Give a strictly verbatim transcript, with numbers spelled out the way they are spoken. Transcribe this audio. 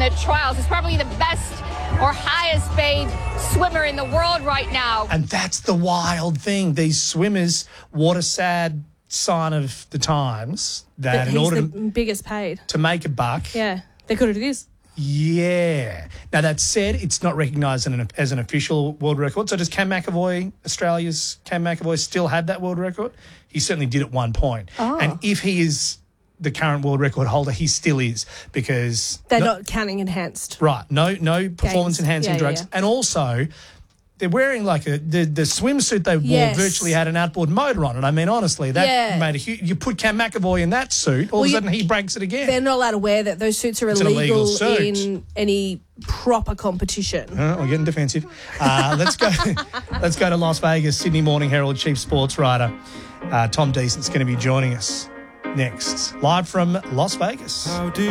the trials. He's probably the best or highest paid swimmer in the world right now. And that's the wild thing. These swimmers, what a sad sign of the times that But in he's order the to, biggest paid. to make a buck. Yeah, they're good at this. Yeah. Now, that said, it's not recognised as an, as an official world record. So does Cam McAvoy, Australia's Cam McAvoy, still have that world record? He certainly did at one point. Oh. And if he is the current world record holder, he still is, because... They're no- not counting enhanced. Right. No no performance-enhancing Yeah, yeah, drugs. yeah. And also... They're wearing like a the, the swimsuit they Yes. wore virtually had an outboard motor on it. I mean, honestly, that Yeah. made a huge... You put Cam McAvoy in that suit, all Well, of a you- sudden he breaks it again. They're not allowed to wear that. Those suits are It's an illegal, illegal suit. in any proper competition. Uh, we're getting defensive. Uh, let's go. Let's go to Las Vegas. Sydney Morning Herald chief sports writer uh, Tom Decent's going to be joining us next, live from Las Vegas.